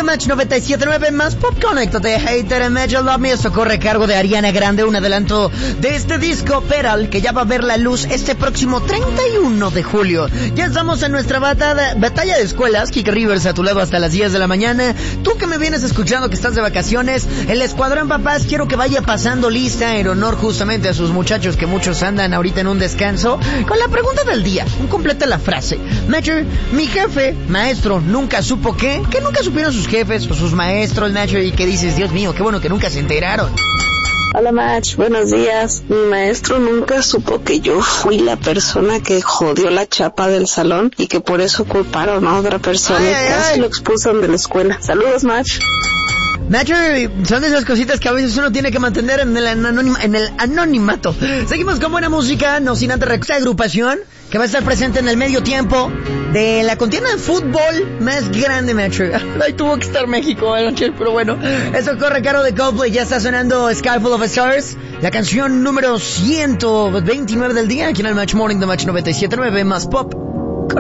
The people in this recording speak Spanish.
Match 97.9 más Pop. Conéctate, Hater and Match, Love Me. Esto corre a cargo de Ariana Grande, un adelanto de este disco Peral, que ya va a ver la luz este próximo 31 de julio. Ya estamos en nuestra batalla de escuelas. Kike Rivers a tu lado hasta las 10 de la mañana. Tú que me vienes escuchando que estás de vacaciones, el Escuadrón Papás quiero que vaya pasando lista en honor justamente a sus muchachos, que muchos andan ahorita en un descanso, con la pregunta del día. Completa la frase. Matcher, mi jefe, maestro, nunca supo que nunca supieron sus jefes o sus maestros, Matcher, y que dices, Dios mío, qué bueno que nunca se enteraron. Hola Match, buenos días. Mi maestro nunca supo que yo fui la persona que jodió la chapa del salón y que por eso culparon a otra persona y casi lo expulsan de la escuela. Saludos Match. Matcher, son de esas cositas que a veces uno tiene que mantener en el anonimato. Seguimos con buena música, no sin antes esta agrupación que va a estar presente en el medio tiempo de la contienda de fútbol más grande, Matcher. Ahí tuvo que estar México, Matcher, pero bueno. Eso corre a cargo de Coldplay. Ya está sonando Sky Full of Stars, la canción número 129 del día, aquí en el Match Morning de Match 97.9 más Pop.